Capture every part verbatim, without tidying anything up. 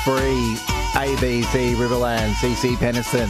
free A B C Riverland, C C Peniston.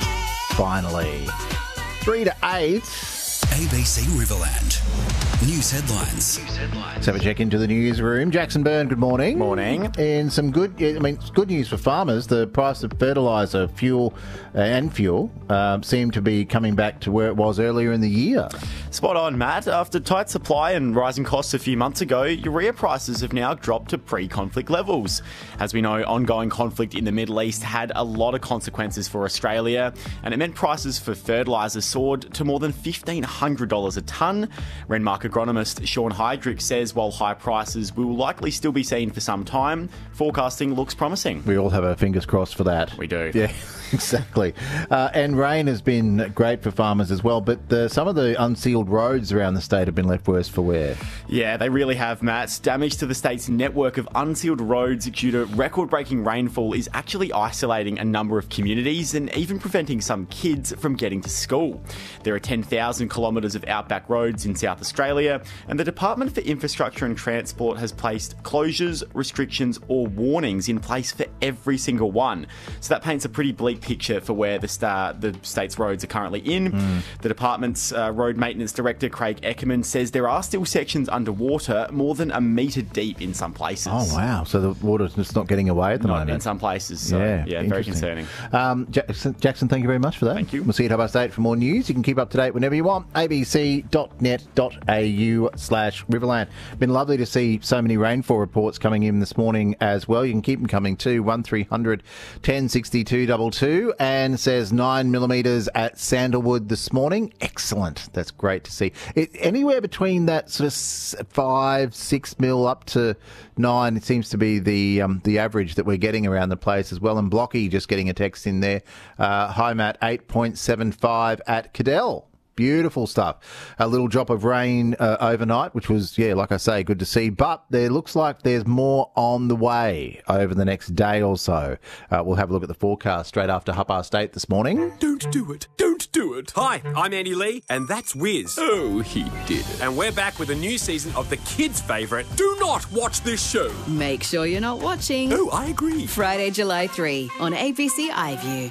Finally. Three to eight. A B C Riverland. News headlines. News headlines. Let's have a check into the newsroom. Jackson Byrne, good morning. Morning. And some good, I mean, it's good news for farmers. The price of fertiliser, fuel uh, and fuel uh, seem to be coming back to where it was earlier in the year. Spot on, Matt. After tight supply and rising costs a few months ago, urea prices have now dropped to pre-conflict levels. As we know, ongoing conflict in the Middle East had a lot of consequences for Australia, and it meant prices for fertiliser soared to more than fifteen hundred dollars a tonne. Renmark agronomist Sean Heydrich says while high prices will likely still be seen for some time, forecasting looks promising. We all have our fingers crossed for that. We do. Yeah, exactly. Uh, and rain has been great for farmers as well, but the, some of the unsealed roads around the state have been left worse for wear. Yeah, they really have, Matt. Damage to the state's network of unsealed roads due to record-breaking rainfall is actually isolating a number of communities and even preventing some kids from getting to school. There are ten thousand kilometres of outback roads in South Australia, and the Department for Infrastructure and Transport has placed closures, restrictions or warnings in place for every single one. So that paints a pretty bleak picture for where the, star, the state's roads are currently in. Mm. The department's uh, road maintenance director, Craig Eckerman, says there are still sections underwater more than a metre deep in some places. Oh, wow. So the water's just not getting away at the not moment? In some places. So, yeah, yeah very concerning. Um, Jackson, Jackson, thank you very much for that. Thank you. We'll see you at half past eight for more news. You can keep up to date whenever you want. a b c dot net dot a u slash Riverland. Been lovely to see so many rainfall reports coming in this morning as well. You can keep them coming too. one three hundred ten sixty-two two two, and says nine millimetres at Sandalwood this morning. Excellent. That's great to see. It, anywhere between that sort of five, six mil up to nine, it seems to be the um, the average that we're getting around the place as well. And Blocky just getting a text in there. Uh, hi, Matt, eight point seven five at Cadell. Beautiful stuff. A little drop of rain uh, overnight, which was, yeah, like I say, good to see. But there looks like there's more on the way over the next day or so. Uh, we'll have a look at the forecast straight after half past eight this morning. Don't do it. Don't do it. Hi, I'm Andy Lee, and that's Wiz. Oh, he did it. And we're back with a new season of the kids' favourite, Do Not Watch This Show. Make sure you're not watching. Oh, I agree. Friday, July third on A B C iView.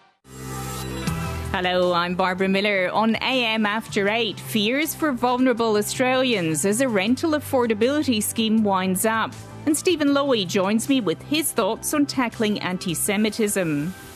Hello, I'm Barbara Miller. On A M After eight, fears for vulnerable Australians as a rental affordability scheme winds up. And Stephen Lowy joins me with his thoughts on tackling anti-Semitism.